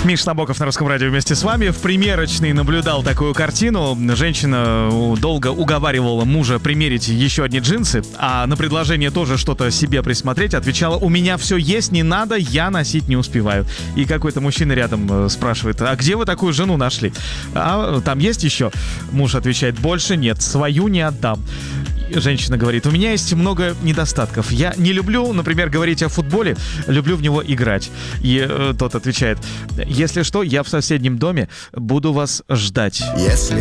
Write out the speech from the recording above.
Миш Набоков на Русском радио вместе с вами. В примерочной наблюдал такую картину. Женщина долго уговаривала мужа примерить еще одни джинсы, а на предложение тоже что-то себе присмотреть отвечала: у меня все есть, не надо, я носить не успеваю. И какой-то мужчина рядом спрашивает: а где вы такую жену нашли? А там есть еще? Муж отвечает: больше нет, свою не отдам. Женщина говорит: у меня есть много недостатков. Я не люблю, например, говорить о футболе, люблю в него играть. И тот отвечает: если что, я в соседнем доме буду вас ждать.